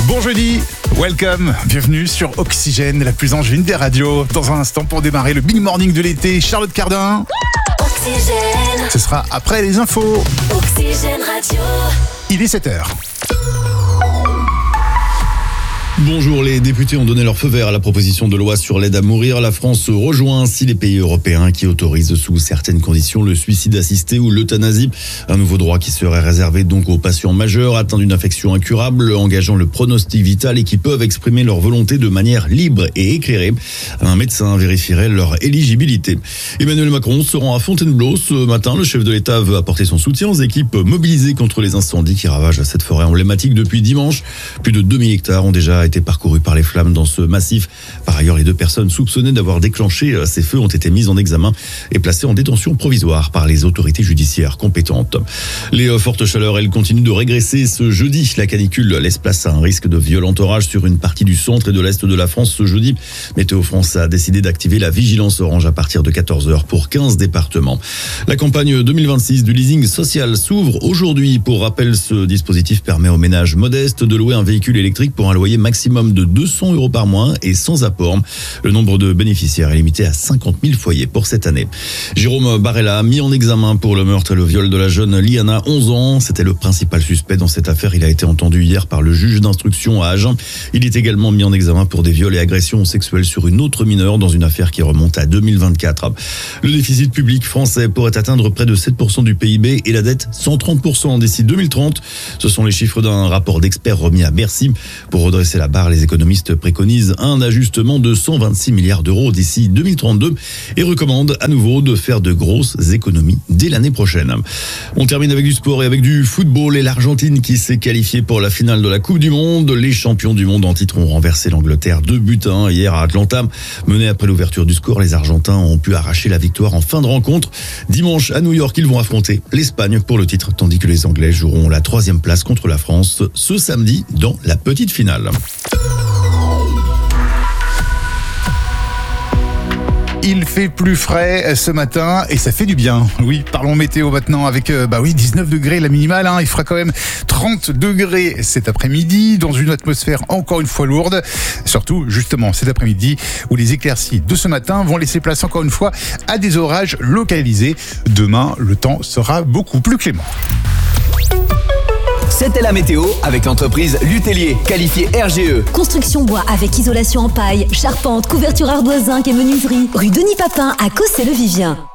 Bon jeudi, welcome, bienvenue sur Oxygène, la plus angevine des radios. Dans un instant pour démarrer le Big Morning de l'été, Charlotte Cardin. Oxygène. Ce sera après les infos. Oxygène Radio. Il est 7h. Bonjour, les députés ont donné leur feu vert à la proposition de loi sur l'aide à mourir. La France rejoint ainsi les pays européens qui autorisent sous certaines conditions le suicide assisté ou l'euthanasie. Un nouveau droit qui serait réservé donc aux patients majeurs atteints d'une infection incurable, engageant le pronostic vital et qui peuvent exprimer leur volonté de manière libre et éclairée. Un médecin vérifierait leur éligibilité. Emmanuel Macron se rend à Fontainebleau ce matin. Le chef de l'État veut apporter son soutien aux équipes mobilisées contre les incendies qui ravagent cette forêt emblématique depuis dimanche. Plus de 2000 hectares ont déjà été parcourus par les flammes dans ce massif. Par ailleurs, les deux personnes soupçonnées d'avoir déclenché ces feux ont été mises en examen et placées en détention provisoire par les autorités judiciaires compétentes. Les fortes chaleurs, elles continuent de régresser ce jeudi. La canicule laisse place à un risque de violent orage sur une partie du centre et de l'est de la France ce jeudi. Météo France a décidé d'activer la vigilance orange à partir de 14h pour 15 départements. La campagne 2026 du leasing social s'ouvre aujourd'hui. Pour rappel, ce dispositif permet aux ménages modestes de louer un véhicule électrique pour un loyer maximum de 200 € par mois et sans apport. Le nombre de bénéficiaires est limité à 50 000 foyers pour cette année. Jérôme Barella, mis en examen pour le meurtre et le viol de la jeune Liana, 11 ans. C'était le principal suspect dans cette affaire. Il a été entendu hier par le juge d'instruction à Agen. Il est également mis en examen pour des viols et agressions sexuelles sur une autre mineure dans une affaire qui remonte à 2024. Le déficit public français pourrait atteindre près de 7% du PIB et la dette 130% d'ici 2030. Ce sont les chiffres d'un rapport d'experts remis à Bercy. Pour redresser la barre, les économistes préconisent un ajustement de 126 milliards d'euros d'ici 2032 et recommandent à nouveau de faire de grosses économies dès l'année prochaine. On termine avec du sport et avec du football et l'Argentine qui s'est qualifiée pour la finale de la Coupe du Monde. Les champions du monde en titre ont renversé l'Angleterre 2-1 hier à Atlanta. Menés après l'ouverture du score, les Argentins ont pu arracher la victoire en fin de rencontre. Dimanche à New York, ils vont affronter l'Espagne pour le titre, tandis que les Anglais joueront la 3e place contre la France ce samedi dans la petite finale. Il fait plus frais ce matin et ça fait du bien. Oui, parlons météo maintenant avec 19 degrés la minimale. Il fera quand même 30 degrés cet après-midi dans une atmosphère encore une fois lourde. Surtout justement cet après-midi où les éclaircies de ce matin vont laisser place encore une fois à des orages localisés. Demain, le temps sera beaucoup plus clément. C'était la météo avec l'entreprise Lutellier, qualifiée RGE. Construction bois avec isolation en paille, charpente, couverture ardoise, zinc et menuiserie. Rue Denis Papin à Cossé-le-Vivien.